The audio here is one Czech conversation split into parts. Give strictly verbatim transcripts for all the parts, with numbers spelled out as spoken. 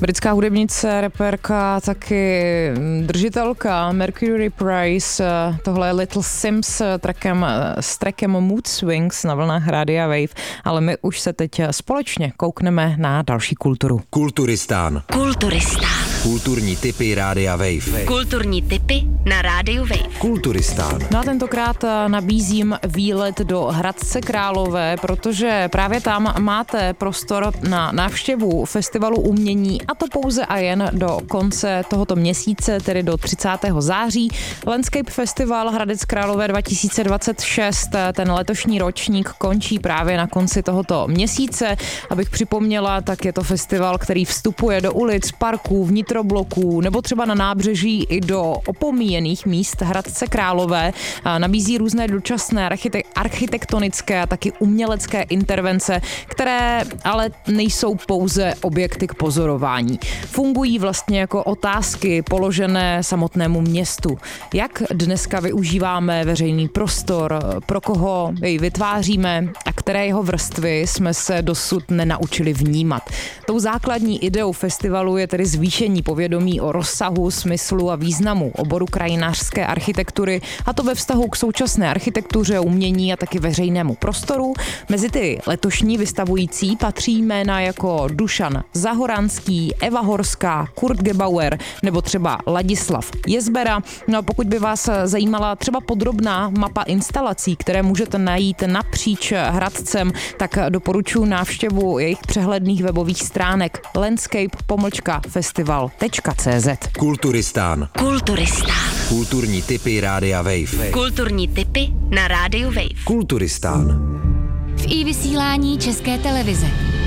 Britská hudebnice, rapperka, taky držitelka Mercury Prize. Tohle je Little Sims trackem, s trackem Mood Swings na vlnách Rádia Wave, ale my už se teď společně koukneme na další kulturu. Kulturistán. Kulturistán. Kulturní tipy Rádia Wave. Kulturní tipy na Rádiu Wave. Kulturistán. No a tentokrát nabízím výlet do Hradce Králové, protože právě tam máte prostor na návštěvu festivalu umění, a to pouze a jen do konce tohoto měsíce, tedy do třicátého září. Landscape Festival Hradec Králové dva tisíce dvacet šest, ten letošní ročník končí právě na konci tohoto měsíce. Abych připomněla, tak je to festival, který vstupuje do ulic, parků, vnitrobloků nebo třeba na nábřeží i do opomíjených míst Hradce Králové. Nabízí různé dočasné architektonické a taky umělecké intervence, které ale nejsou pouze objekty k pozorování. Fungují vlastně jako otázky položené samotnému městu. Jak dneska využíváme veřejný prostor, pro koho jej vytváříme a které jeho vrstvy jsme se dosud nenaučili vnímat. Tou základní ideou festivalu je tedy zvýšení povědomí o rozsahu, smyslu a významu oboru krajinářské architektury, a to ve vztahu k současné architektuře, umění a taky veřejnému prostoru. Mezi ty letošní vystavující patří jména jako Dušan Zahoranský, Eva Horská, Kurt Gebauer nebo třeba Ladislav Jezbera. No a pokud by vás zajímala třeba podrobná mapa instalací, které můžete najít napříč Hradcem, tak doporučuji návštěvu jejich přehledných webových stránek landscape pomlčka festival tečka cé zet. Kulturistán. Kulturistán. Kulturní tipy Rádia Wave. Kulturní tipy na Rádiu Wave. Kulturistán. V i-vysílání České televize.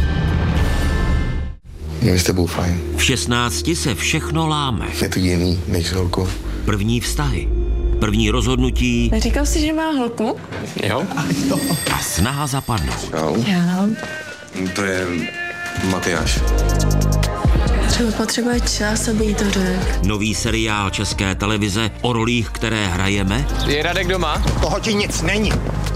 Je s tebou fajn. V šestnácti se všechno láme. Je to jiný než holku. První vztahy, první rozhodnutí. Neříkal jsi, že má holku? Jo. A snaha zapadnout. Jo. Jo. To je Matyáš. Třeba potřebuje čas, aby jí to řekl. Nový seriál České televize o rolích, které hrajeme. Je Radek doma? Toho ti nic není.